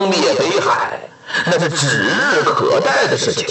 灭北海，那是指日可待的事情。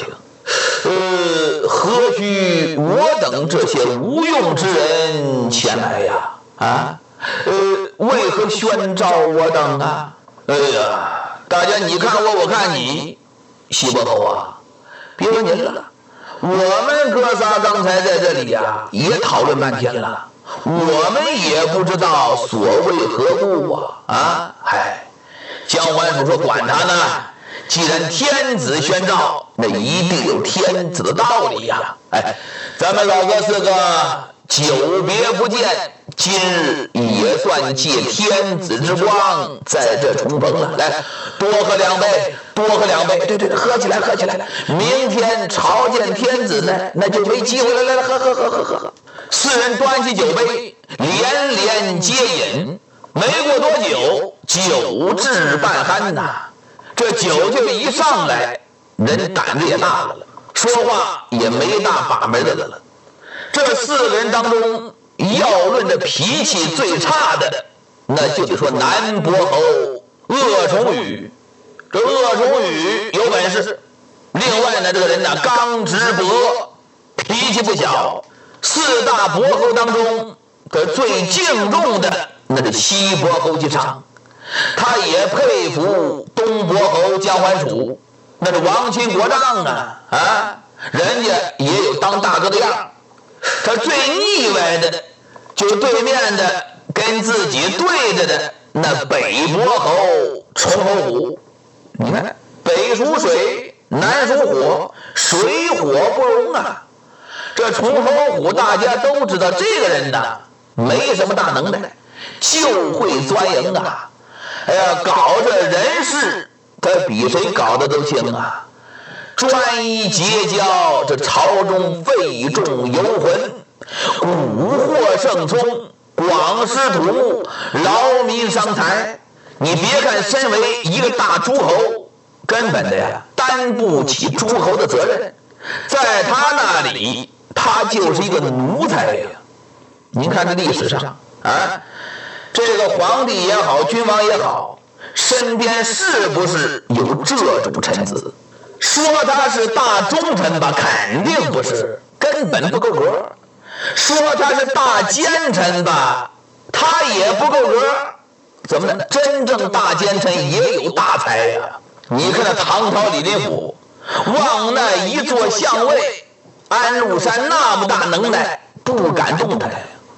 何须我等这些无用之人前来呀？为何宣召我等啊？哎呀，大家你看我，我看你，西伯侯啊，别说您了，我们哥仨刚才在这里呀，也讨论半天了，我们也不知道所谓何故啊！姜桓楚说管他呢，既然天子宣召，那一定有天子的道理呀！咱们老哥四个久别不见，今日也算借天子之光在这重逢了。来，多喝2杯，多喝2杯，对，喝起来，喝起来！明天朝见天子呢，那就没机会了。来，喝！四人端起酒杯，连连接饮。没过多久，酒至半酣呐。这酒就一上来，人胆子也大了，说话也没大把门的了。这4个人当中，要论这脾气最差的，那就得说南伯侯鄂崇宇。这鄂崇宇有本事，另外呢，这个人呢刚直博，脾气不小。4大伯侯当中，这最敬重的那是西伯侯姬昌，他也佩服东伯侯姜桓楚，那是亡亲国丈人家也有当大哥的样。他最腻歪的就是对面的跟自己对着的那北伯侯崇侯虎。你看，北属水，南属火，水火不容啊。这崇侯虎大家都知道，这个人呢没什么大能耐，就会钻营啊。搞这人事，他比谁搞的都行啊。专一结交这朝中费众游魂，蛊惑圣聪，广施土木，劳民伤财。你别看身为一个大诸侯，根本的呀担不起诸侯的责任，在他那里他就是一个奴才呀。您看这历史上这个皇帝也好，君王也好，身边是不是有这种臣子？说他是大忠臣吧，肯定不是，根本不够格。说他是大奸臣吧，他也不够格。怎么呢？真正大奸臣也有大才呀。你看那唐朝李林甫，往那一座相位，安禄山那么大能耐，不敢动他呀。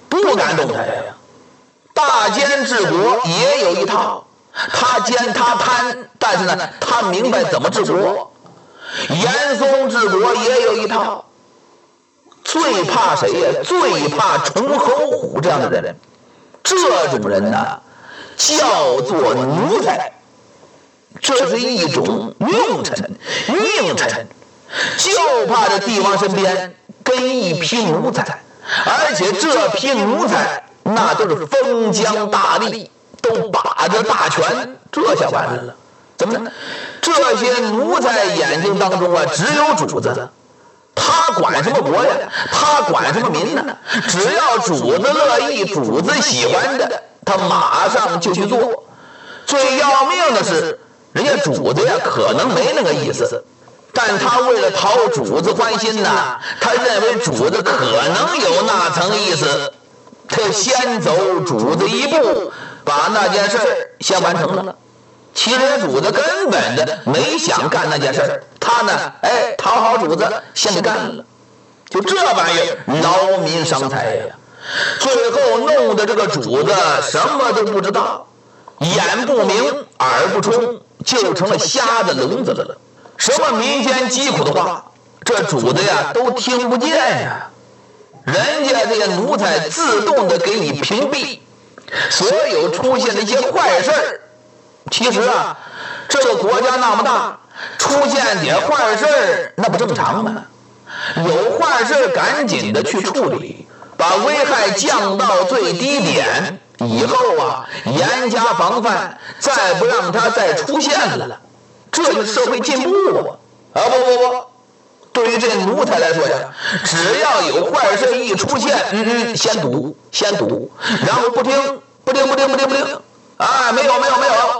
大奸治国也有一套，他奸他贪，但是呢，他明白怎么治国。严嵩治国也有一套，最怕谁呀？最怕崇侯虎这样的人。这种人呢，叫做奴才，这是一种用臣、佞臣，就怕这帝王身边跟一批奴才，而且这批奴才那都是封疆大吏，都把着大权，这下完了。怎么呢？这些奴才眼睛当中只有主子，他管什么国呀？他管什么民呢？只要主子乐意，主子喜欢的，他马上就去做。最要命的是，人家主子呀可能没那个意思，但他为了讨主子欢心呐，他认为主子可能有那层意思，他先走主子一步，把那件事先完成了。其实主子根本的没想干那件事，他呢讨好主子先给干了，就这玩意儿劳民伤财呀。最后弄得这个主子什么都不知道，眼不明耳不聪，就成了瞎子聋子了。什么民间疾苦的话，这主子呀都听不见呀。人家这个奴才自动的给你屏蔽所有出现的一些坏事。其实这个国家那么大，出现点坏事那不正常吗？有坏事赶紧的去处理，把危害降到最低点，以后严加防范，再不让它再出现了，这就是社会进步不，对于这奴才来说呀，只要有坏事一出现，先堵，然后不听，没有，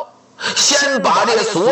先把这所